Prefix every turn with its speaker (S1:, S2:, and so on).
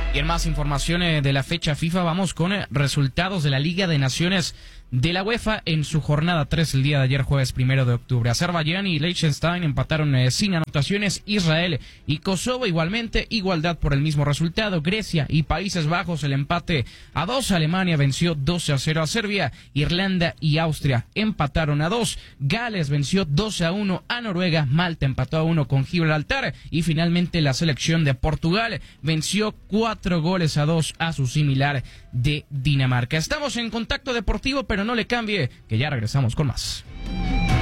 S1: Y en más informaciones de la fecha FIFA, vamos con resultados de la Liga de Naciones de la UEFA en su jornada 3 el día de ayer, jueves 1 de octubre. Azerbaiyán y Liechtenstein empataron sin anotaciones. Israel y Kosovo igualmente, igualdad por el mismo resultado. Grecia y Países Bajos, el empate a 2. Alemania venció 12-0 a Serbia. Irlanda y Austria empataron a 2. Gales venció 12-1 a Noruega. Malta empató a 1 con Gibraltar. Y finalmente la selección de Portugal venció 4-2 a su similar de Dinamarca. Estamos en Contacto Deportivo, pero no le cambie, que ya regresamos con más.